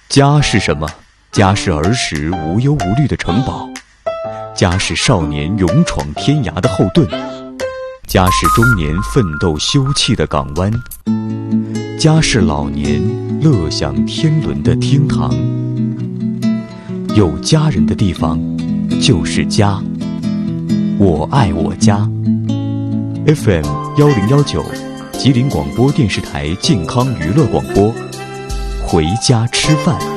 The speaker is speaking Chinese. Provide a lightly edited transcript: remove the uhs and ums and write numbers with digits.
家是什么？家是儿时无忧无虑的城堡，家是少年勇闯天涯的后盾，家是中年奋斗休憩的港湾，家是老年乐享天伦的厅堂。有家人的地方就是家，我爱我家。 FM1019 吉林广播电视台健康娱乐广播，回家吃饭。